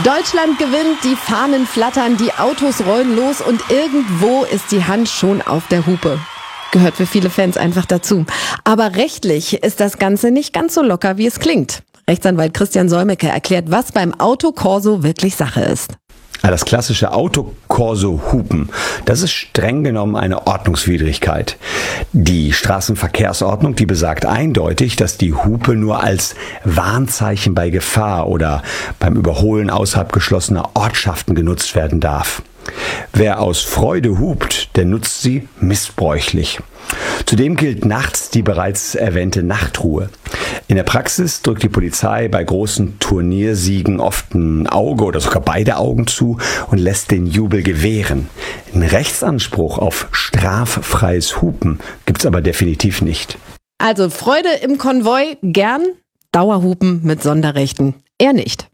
Deutschland gewinnt, die Fahnen flattern, die Autos rollen los und irgendwo ist die Hand schon auf der Hupe. Gehört für viele Fans einfach dazu. Aber rechtlich ist das Ganze nicht ganz so locker, wie es klingt. Rechtsanwalt Christian Solmecke erklärt, was beim Autokorso wirklich Sache ist. Das klassische Autokorso-Hupen, das ist streng genommen eine Ordnungswidrigkeit. Die Straßenverkehrsordnung, die besagt eindeutig, dass die Hupe nur als Warnzeichen bei Gefahr oder beim Überholen außerhalb geschlossener Ortschaften genutzt werden darf. Wer aus Freude hupt, der nutzt sie missbräuchlich. Zudem gilt nachts die bereits erwähnte Nachtruhe. In der Praxis drückt die Polizei bei großen Turniersiegen oft ein Auge oder sogar beide Augen zu und lässt den Jubel gewähren. Einen Rechtsanspruch auf straffreies Hupen gibt's aber definitiv nicht. Also Freude im Konvoi gern, Dauerhupen mit Sonderrechten eher nicht.